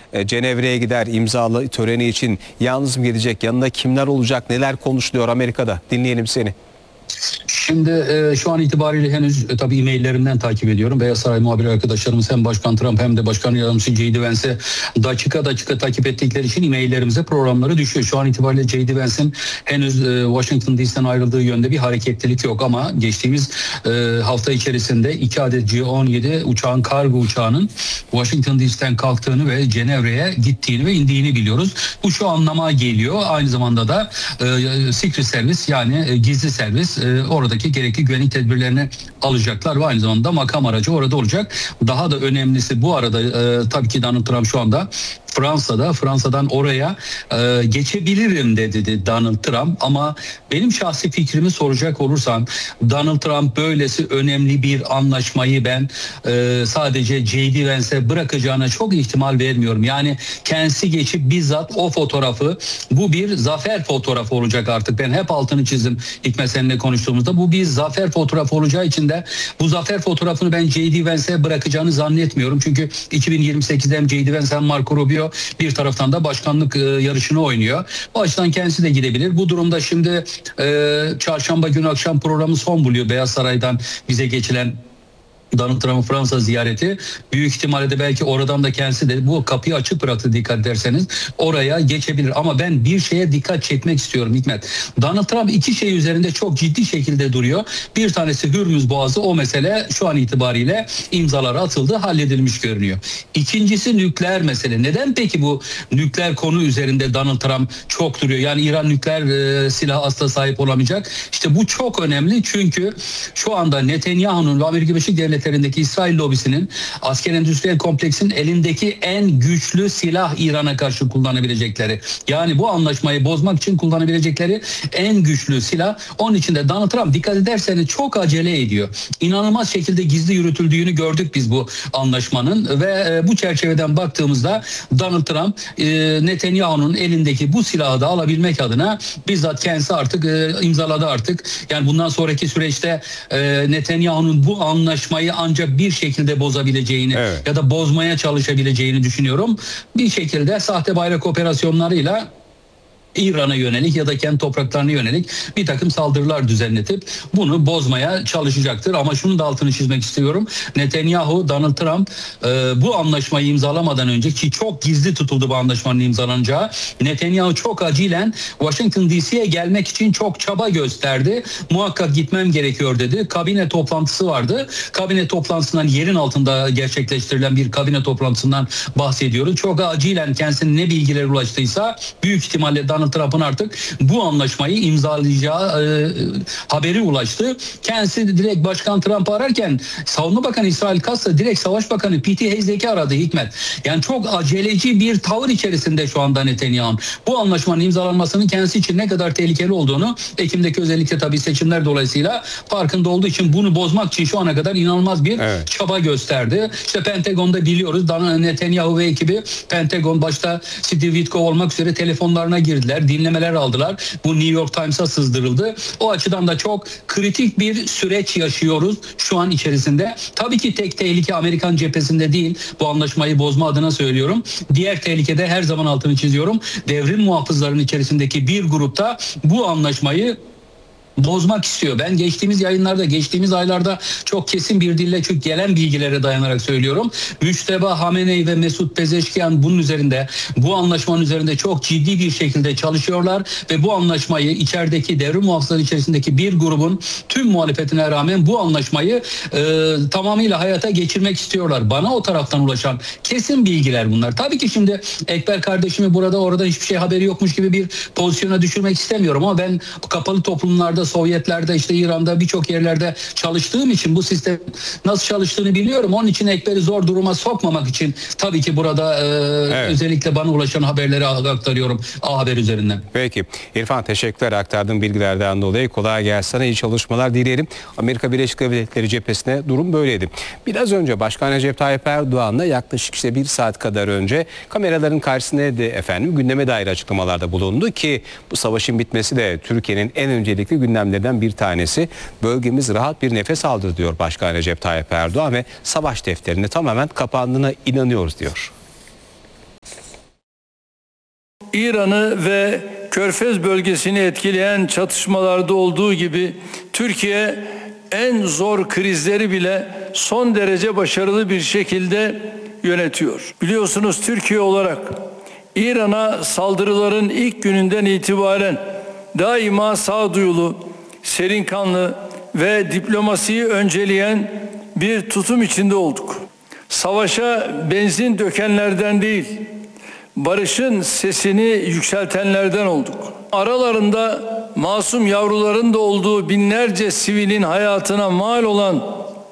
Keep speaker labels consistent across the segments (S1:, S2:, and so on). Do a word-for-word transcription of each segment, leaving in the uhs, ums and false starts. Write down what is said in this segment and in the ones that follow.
S1: e, Cenevre'ye gider imzalı töreni için yalnız mı gidecek? Yanında kimler olacak? Neler konuşuluyor Amerika'da? Dinleyelim seni.
S2: Şimdi e, şu an itibariyle henüz e, tabii e-maillerimden takip ediyorum. Beyaz Saray muhabiri arkadaşlarımız hem Başkan Trump hem de Başkan Yardımcısı J D Vance'e dakika dakika takip ettikleri için e-maillerimize programları düşüyor. Şu an itibariyle J D Vance'in henüz e, Washington D C'den ayrıldığı yönde bir hareketlilik yok ama geçtiğimiz e, hafta içerisinde iki adet G on yedi uçağın, kargo uçağının Washington D C'den kalktığını ve Cenevre'ye gittiğini ve indiğini biliyoruz. Bu şu anlama geliyor. Aynı zamanda da e, Secret Service yani e, gizli servis e, oradaki gerekli güvenlik tedbirlerini alacaklar ve aynı zamanda makam aracı orada olacak. Daha da önemlisi bu arada e, tabii ki Donald Trump şu anda Fransa'da, Fransa'dan oraya e, geçebilirim dedi Donald Trump ama benim şahsi fikrimi soracak olursam Donald Trump böylesi önemli bir anlaşmayı ben e, sadece J D Vance'e bırakacağına çok ihtimal vermiyorum. Yani kendisi geçip bizzat o fotoğrafı, bu bir zafer fotoğrafı olacak artık. Ben hep altını çizdim Hikmet seninle konuştuğumuzda. Bu bir zafer fotoğrafı olacağı için de bu zafer fotoğrafını ben J D Vance'e bırakacağını zannetmiyorum. Çünkü iki bin yirmi sekizde hem J D Vance hem Marco Rubio bir taraftan da başkanlık e, yarışını oynuyor. Bu açıdan kendisi de gidebilir. Bu durumda şimdi e, çarşamba günü akşam programı son buluyor. Beyaz Saray'dan bize geçilen Donald Trump'ın Fransa ziyareti. Büyük ihtimalle de belki oradan da kendisi de bu kapıyı açık bıraktı dikkat ederseniz. Oraya geçebilir. Ama ben bir şeye dikkat çekmek istiyorum Hikmet. Donald Trump iki şey üzerinde çok ciddi şekilde duruyor. Bir tanesi Hürmüz Boğazı. O mesele şu an itibariyle imzalara atıldı. Halledilmiş görünüyor. İkincisi nükleer mesele. Neden peki bu nükleer konu üzerinde Donald Trump çok duruyor? Yani İran nükleer e, silah asla sahip olamayacak. İşte bu çok önemli çünkü şu anda Netanyahu'nun ve Amerika Birleşik Devletleri Devletlerindeki İsrail lobisinin asker endüstriyel kompleksin elindeki en güçlü silah İran'a karşı kullanabilecekleri. Yani bu anlaşmayı bozmak için kullanabilecekleri en güçlü silah. Onun için de Donald Trump dikkat ederseniz çok acele ediyor. İnanılmaz şekilde gizli yürütüldüğünü gördük biz bu anlaşmanın ve bu çerçeveden baktığımızda Donald Trump Netanyahu'nun elindeki bu silahı da alabilmek adına bizzat kendisi artık imzaladı artık. Yani bundan sonraki süreçte Netanyahu'nun bu anlaşmayı ancak bir şekilde bozabileceğini evet. ya da bozmaya çalışabileceğini düşünüyorum. Bir şekilde sahte bayrak operasyonlarıyla İran'a yönelik ya da kendi topraklarına yönelik bir takım saldırılar düzenletip bunu bozmaya çalışacaktır. Ama şunu da altını çizmek istiyorum. Netanyahu, Donald Trump e, bu anlaşmayı imzalamadan önce ki çok gizli tutuldu bu anlaşmanın imzalanacağı. Netanyahu çok acilen Washington D C'ye gelmek için çok çaba gösterdi. Muhakkak gitmem gerekiyor dedi. Kabine toplantısı vardı. Kabine toplantısından yerin altında gerçekleştirilen bir kabine toplantısından bahsediyoruz. Çok acilen kendisine ne bilgiler ulaştıysa büyük ihtimalle Donald Trump'ın artık bu anlaşmayı imzalayacağı e, haberi ulaştı. Kendisi direkt Başkan Trump'ı ararken Savunma Bakanı İsrail Katz direkt Savaş Bakanı Pete Hegseth'i aradı Hikmet. Yani çok aceleci bir tavır içerisinde şu anda Netanyahu. Bu anlaşmanın imzalanmasının kendisi için ne kadar tehlikeli olduğunu Ekim'deki özellikle tabii seçimler dolayısıyla farkında olduğu için bunu bozmak için şu ana kadar inanılmaz bir evet. çaba gösterdi. İşte Pentagon'da biliyoruz Netanyahu ve ekibi Pentagon başta Steve Witkoff olmak üzere telefonlarına girdiler. Dinlemeler aldılar. Bu New York Times'a sızdırıldı. O açıdan da çok kritik bir süreç yaşıyoruz şu an içerisinde. Tabii ki tek tehlike Amerikan cephesinde değil. Bu anlaşmayı bozma adına söylüyorum. Diğer tehlikede her zaman altını çiziyorum. Devrim muhafızlarının içerisindeki bir grupta bu anlaşmayı bozmak istiyor. Ben geçtiğimiz yayınlarda, geçtiğimiz aylarda çok kesin bir dille çünkü gelen bilgilere dayanarak söylüyorum. Müçteba Hamenei ve Mesut Pezeşkiyan bunun üzerinde, bu anlaşmanın üzerinde çok ciddi bir şekilde çalışıyorlar ve bu anlaşmayı içerideki devrim muhafızları içerisindeki bir grubun tüm muhalefetine rağmen bu anlaşmayı e, tamamıyla hayata geçirmek istiyorlar. Bana o taraftan ulaşan kesin bilgiler bunlar. Tabii ki şimdi Ekber kardeşimi burada orada hiçbir şey haberi yokmuş gibi bir pozisyona düşürmek istemiyorum ama ben kapalı toplumlarda, Sovyetlerde, işte İran'da birçok yerlerde çalıştığım için bu sistem nasıl çalıştığını biliyorum. Onun için Ekber'i zor duruma sokmamak için tabii ki burada e, evet. özellikle bana ulaşan haberleri aktarıyorum A Haber üzerinden.
S1: Peki. İrfan, teşekkürler aktardığın bilgilerden dolayı. Kolay gelsin. İyi çalışmalar dileyelim. Amerika Birleşik Devletleri cephesine durum böyleydi. Biraz önce Başkan Recep Tayyip Erdoğan'la yaklaşık işte bir saat kadar önce kameraların karşısındaydı efendim. Gündeme dair açıklamalarda bulundu ki bu savaşın bitmesi de Türkiye'nin en öncelikli gündemlerden bir tanesi. Bölgemiz rahat bir nefes aldı diyor Başkan Recep Tayyip Erdoğan ve savaş defterinin tamamen kapandığına inanıyoruz diyor.
S3: İran'ı ve Körfez bölgesini etkileyen çatışmalarda olduğu gibi Türkiye en zor krizleri bile son derece başarılı bir şekilde yönetiyor. Biliyorsunuz, Türkiye olarak İran'a saldırıların ilk gününden itibaren daima sağduyulu, serinkanlı ve diplomasiyi önceleyen bir tutum içinde olduk. Savaşa benzin dökenlerden değil, barışın sesini yükseltenlerden olduk. Aralarında masum yavruların da olduğu binlerce sivilin hayatına mal olan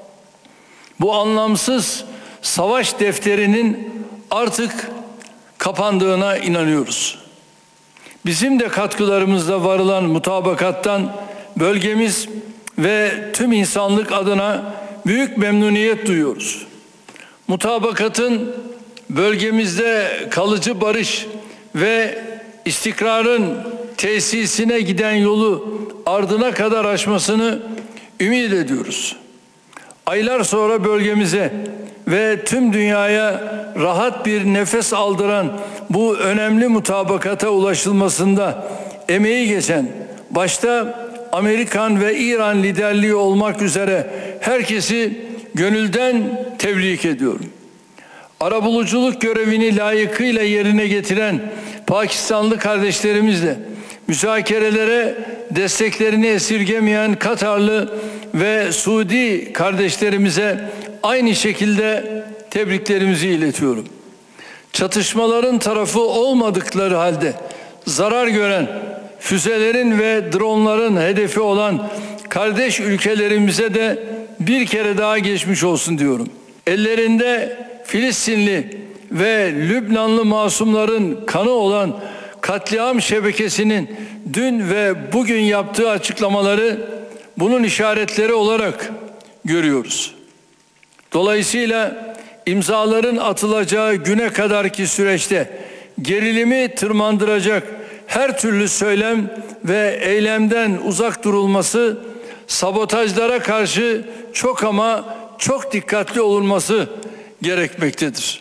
S3: bu anlamsız savaş defterinin artık kapandığına inanıyoruz. Bizim de katkılarımızla varılan mutabakattan bölgemiz ve tüm insanlık adına büyük memnuniyet duyuyoruz. Mutabakatın bölgemizde kalıcı barış ve istikrarın tesisine giden yolu ardına kadar aşmasını ümit ediyoruz. Aylar sonra bölgemize ve tüm dünyaya rahat bir nefes aldıran bu önemli mutabakata ulaşılmasında emeği geçen, başta Amerikan ve İran liderliği olmak üzere herkesi gönülden tebrik ediyorum. Arabuluculuk görevini layıkıyla yerine getiren Pakistanlı kardeşlerimizle müzakerelere desteklerini esirgemeyen Katarlı ve Suudi kardeşlerimize aynı şekilde tebriklerimizi iletiyorum. Çatışmaların tarafı olmadıkları halde zarar gören füzelerin ve dronların hedefi olan kardeş ülkelerimize de bir kere daha geçmiş olsun diyorum. Ellerinde Filistinli ve Lübnanlı masumların kanı olan katliam şebekesinin dün ve bugün yaptığı açıklamaları bunun işaretleri olarak görüyoruz. Dolayısıyla imzaların atılacağı güne kadarki süreçte gerilimi tırmandıracak her türlü söylem ve eylemden uzak durulması, sabotajlara karşı çok ama çok dikkatli olunması gerekmektedir.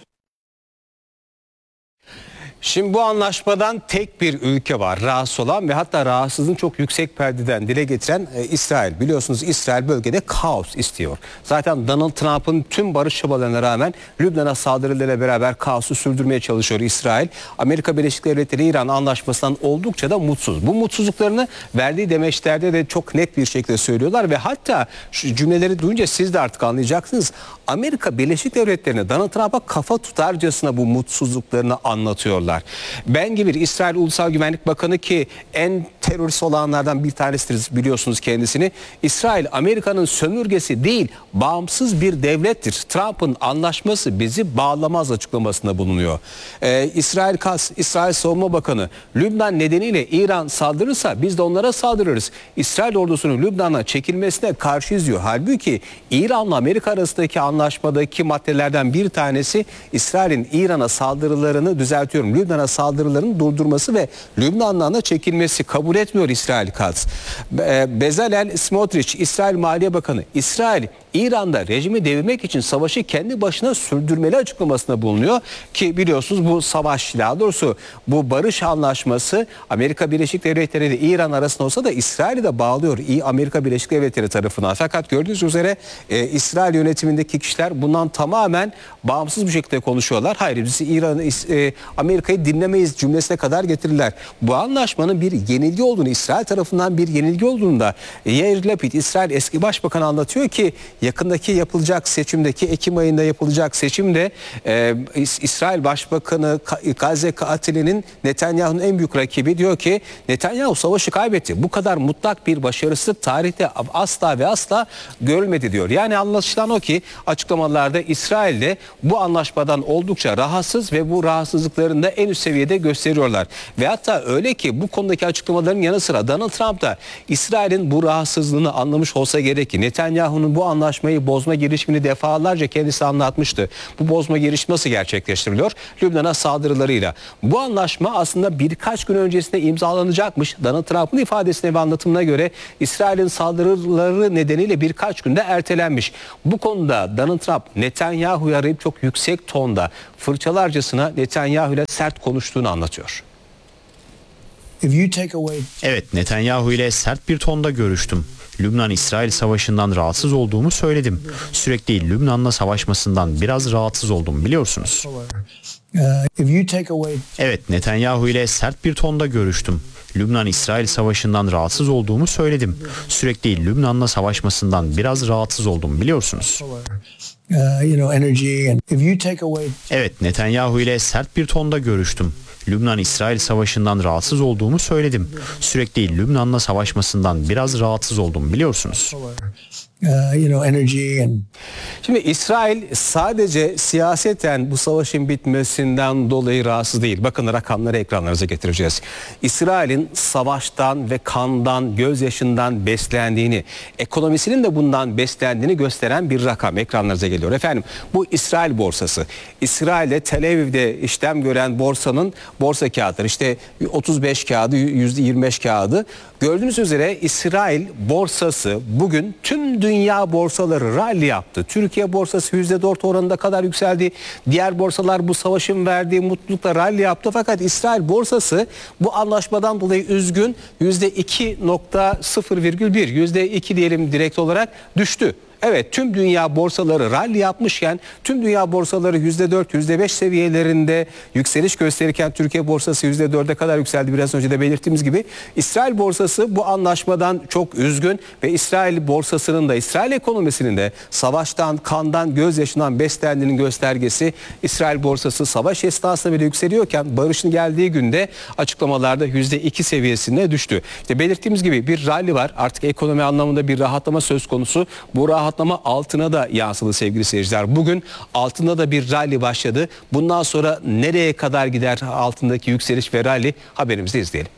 S1: Şimdi bu anlaşmadan tek bir ülke var rahatsız olan ve hatta rahatsızlığın çok yüksek perdeden dile getiren e, İsrail. Biliyorsunuz İsrail bölgede kaos istiyor. Zaten Donald Trump'ın tüm barış çabalarına rağmen Lübnan'a saldırılarıyla beraber kaosu sürdürmeye çalışıyor İsrail. Amerika Birleşik Devletleri İran anlaşmasından oldukça da mutsuz. Bu mutsuzluklarını verdiği demeçlerde de çok net bir şekilde söylüyorlar ve hatta şu cümleleri duyunca siz de artık anlayacaksınız. Amerika Birleşik Devletleri'ne Donald Trump'a kafa tutarcasına bu mutsuzluklarını anlatıyorlar. Ben gibi İsrail Ulusal Güvenlik Bakanı, ki en terörist olanlardan bir tanesidir biliyorsunuz kendisini. İsrail Amerika'nın sömürgesi değil, bağımsız bir devlettir. Trump'ın anlaşması bizi bağlamaz açıklamasında bulunuyor. Ee, İsrail Kas, İsrail Savunma Bakanı, Lübnan nedeniyle İran saldırırsa biz de onlara saldırırız. İsrail ordusunun Lübnan'a çekilmesine karşıyız diyor. Halbuki İran'la Amerika arasındaki anlaşmadaki maddelerden bir tanesi İsrail'in İran'a saldırılarını düzeltiyorum. Lübnan'a saldırılarını durdurması ve Lübnan'dan çekilmesi kabul etmiyor İsrail Katz. Bezalel Smotrich, İsrail Maliye Bakanı, İsrail İran'da rejimi devirmek için savaşı kendi başına sürdürmeli açıklamasında bulunuyor ki biliyorsunuz bu savaş, daha doğrusu bu barış anlaşması Amerika Birleşik Devletleri ile İran arasında olsa da İsrail'i de bağlıyor Amerika Birleşik Devletleri tarafından. Fakat gördüğünüz üzere e, İsrail yönetimindeki kişiler bundan tamamen bağımsız bir şekilde konuşuyorlar. Hayır, biz İran'ı e, Amerika'yı dinlemeyiz cümlesine kadar getirirler. Bu anlaşmanın bir yenilgi olduğunu, İsrail tarafından bir yenilgi olduğunu da Yair Lapid, İsrail eski başbakanı anlatıyor ki yakındaki yapılacak seçimdeki Ekim ayında yapılacak seçimde e, İsrail Başbakanı Gazze katilinin Netanyahu'nun en büyük rakibi diyor ki Netanyahu savaşı kaybetti. Bu kadar mutlak bir başarısızlık tarihte asla ve asla görülmedi diyor. Yani anlaşılan o ki açıklamalarda İsrail'de bu anlaşmadan oldukça rahatsız ve bu rahatsızlıklarını da en üst seviyede gösteriyorlar. Ve hatta öyle ki bu konudaki açıklamaların yanı sıra Donald Trump da İsrail'in bu rahatsızlığını anlamış olsa gerek ki Netanyahu'nun bu anlaşmayı bozma girişimini defalarca kendisi anlatmıştı. Bu bozma girişimi nasıl gerçekleştiriliyor? Lübnan'a saldırılarıyla. Bu anlaşma aslında birkaç gün öncesinde imzalanacakmış. Donald Trump'ın ifadesine ve anlatımına göre İsrail'in saldırıları nedeniyle birkaç günde ertelenmiş. Bu konuda Donald Trump Netanyahu'yu arayıp çok yüksek tonda fırçalarcasına Netanyahu ile sert konuştuğunu anlatıyor.
S4: If you take away
S5: Evet, Netanyahu ile sert bir tonda görüştüm. Lübnan-İsrail savaşından rahatsız olduğumu söyledim. Sürekli Lübnan'la savaşmasından biraz rahatsız oldum, biliyorsunuz.
S4: uh, if you take away
S5: Evet, Netanyahu ile sert bir tonda görüştüm. Lübnan-İsrail savaşından rahatsız olduğumu söyledim. Sürekli Lübnan'la savaşmasından biraz rahatsız oldum, biliyorsunuz.
S4: uh, you know energy and if you take away
S5: Evet, Netanyahu ile sert bir tonda görüştüm. Lübnan-İsrail savaşından rahatsız olduğumu söyledim. Sürekli Lübnan'la savaşmasından biraz rahatsız oldum, biliyorsunuz.
S4: uh, you know energy and
S1: Şimdi İsrail sadece siyaseten bu savaşın bitmesinden dolayı rahatsız değil. Bakın rakamları ekranlarınıza getireceğiz. İsrail'in savaştan ve kandan, gözyaşından beslendiğini, ekonomisinin de bundan beslendiğini gösteren bir rakam ekranlarınıza geliyor. Efendim bu İsrail borsası. İsrail'de Tel Aviv'de işlem gören borsanın borsa kağıtları işte otuz beş kağıdı, yüzde yirmi beş kağıdı. Gördüğünüz üzere İsrail borsası bugün tüm dünya borsaları rally yaptı. Türkiye borsası yüzde dört oranında kadar yükseldi. Diğer borsalar bu savaşın verdiği mutlulukla rally yaptı. Fakat İsrail borsası bu anlaşmadan dolayı üzgün, yüzde iki nokta sıfır virgül bir, yüzde iki diyelim direkt olarak düştü. Evet, tüm dünya borsaları rally yapmışken, tüm dünya borsaları yüzde dört, yüzde beş seviyelerinde yükseliş gösterirken Türkiye borsası yüzde dörde kadar yükseldi. Biraz önce de belirttiğimiz gibi İsrail borsası bu anlaşmadan çok üzgün ve İsrail borsasının da, İsrail ekonomisinin de savaştan, kandan, gözyaşından beslendiğinin göstergesi. İsrail borsası savaş esnasında bile yükseliyorken barışın geldiği günde açıklamalarda yüzde iki seviyesine düştü. İşte belirttiğimiz gibi bir rally var. Artık ekonomi anlamında bir rahatlama söz konusu. Bu rahatlama altına da yansıdı sevgili seyirciler. Bugün altında da bir rally başladı. Bundan sonra nereye kadar gider altındaki yükseliş ve rally, haberimizde izleyelim.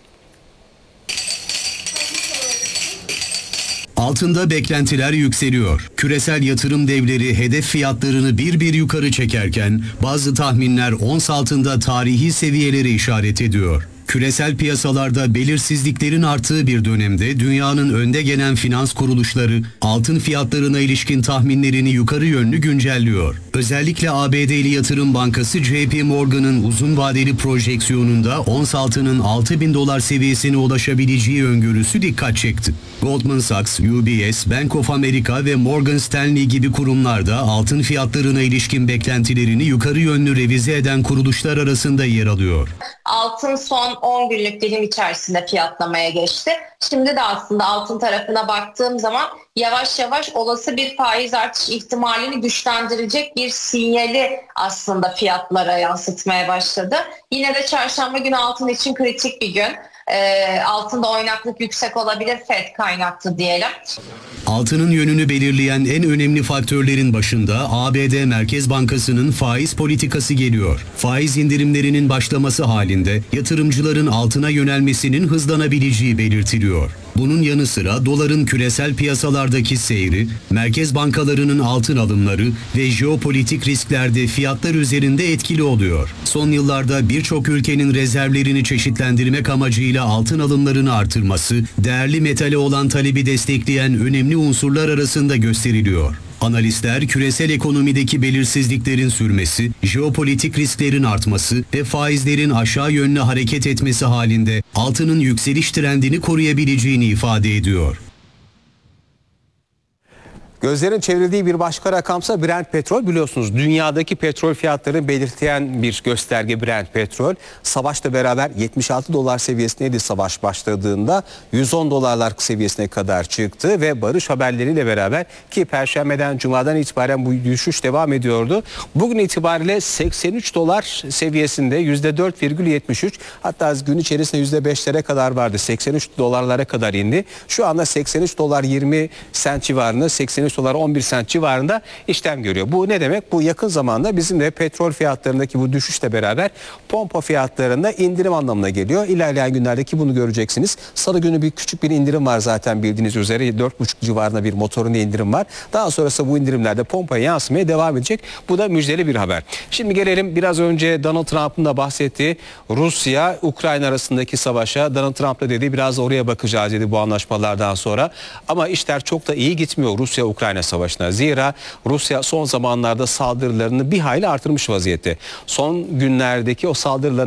S6: Altında beklentiler yükseliyor. Küresel yatırım devleri hedef fiyatlarını bir bir yukarı çekerken bazı tahminler ons altında tarihi seviyeleri işaret ediyor. Küresel piyasalarda belirsizliklerin arttığı bir dönemde dünyanın önde gelen finans kuruluşları altın fiyatlarına ilişkin tahminlerini yukarı yönlü güncelliyor. Özellikle A B D'li yatırım bankası J P Morgan'ın uzun vadeli projeksiyonunda ons altının altı bin dolar seviyesine ulaşabileceği öngörüsü dikkat çekti. Goldman Sachs, U B S, Bank of America ve Morgan Stanley gibi kurumlarda altın fiyatlarına ilişkin beklentilerini yukarı yönlü revize eden kuruluşlar arasında yer alıyor.
S7: Altın son on günlük dilim içerisinde fiyatlamaya geçti. Şimdi de aslında altın tarafına baktığım zaman yavaş yavaş olası bir faiz artış ihtimalini güçlendirecek bir sinyali aslında fiyatlara yansıtmaya başladı. Yine de çarşamba günü altın için kritik bir gün. E, altında oynaklık yüksek olabilir, Fed kaynaklı diyelim.
S6: Altının yönünü belirleyen en önemli faktörlerin başında A B D Merkez Bankası'nın faiz politikası geliyor. Faiz indirimlerinin başlaması halinde yatırımcıların altına yönelmesinin hızlanabileceği belirtiliyor. Bunun yanı sıra doların küresel piyasalardaki seyri, merkez bankalarının altın alımları ve jeopolitik risklerde fiyatlar üzerinde etkili oluyor. Son yıllarda birçok ülkenin rezervlerini çeşitlendirmek amacıyla altın alımlarını artırması, değerli metale olan talebi destekleyen önemli unsurlar arasında gösteriliyor. Analistler küresel ekonomideki belirsizliklerin sürmesi, jeopolitik risklerin artması ve faizlerin aşağı yönlü hareket etmesi halinde altının yükseliş trendini koruyabileceğini ifade ediyor.
S1: Gözlerin çevrildiği bir başka rakamsa Brent petrol. Biliyorsunuz dünyadaki petrol fiyatlarını belirten bir gösterge Brent petrol. Savaşla beraber yetmiş altı dolar seviyesindeydi savaş başladığında. yüz on dolarlar seviyesine kadar çıktı ve barış haberleriyle beraber, ki Perşembeden Cuma'dan itibaren bu düşüş devam ediyordu. Bugün itibariyle seksen üç dolar seviyesinde yüzde dört virgül yetmiş üç, hatta gün içerisinde yüzde beşlere kadar vardı. seksen üç dolarlara kadar indi. Şu anda seksen üç dolar yirmi sent civarında, seksen üç dolar on bir sent civarında işlem görüyor. Bu ne demek? Bu yakın zamanda bizim de petrol fiyatlarındaki bu düşüşle beraber pompa fiyatlarında indirim anlamına geliyor. İlerleyen günlerdeki bunu göreceksiniz. Salı günü bir küçük bir indirim var zaten bildiğiniz üzere. dört buçuk civarında bir motorunda indirim var. Daha sonrası bu indirimlerde pompaya yansımaya devam edecek. Bu da müjdeli bir haber. Şimdi gelelim biraz önce Donald Trump'ın da bahsettiği Rusya-Ukrayna arasındaki savaşa. Donald Trump da dedi biraz oraya bakacağız dedi bu anlaşmalardan sonra. Ama işler çok da iyi gitmiyor Rusya-Ukrayna savaşına. Zira Rusya son zamanlarda saldırılarını bir hayli artırmış vaziyette. Son günlerdeki o saldırıların